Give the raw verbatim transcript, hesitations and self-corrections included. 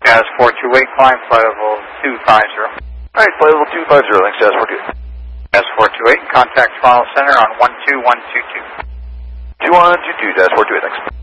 Jazz four two eight, climb flight level two five zero. Alright, flight level two five zero, thanks Jazz four two eight. Jazz four two eight, contact Toronto Center on one two one two two. two one two two, Jazz four two eight, thanks.